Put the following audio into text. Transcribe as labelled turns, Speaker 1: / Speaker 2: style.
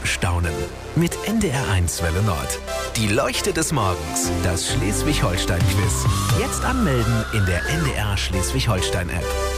Speaker 1: staunen. Mit NDR1 Welle Nord. Die Leuchte des Morgens. Das Schleswig-Holstein-Quiz. Jetzt anmelden in der NDR Schleswig-Holstein-App.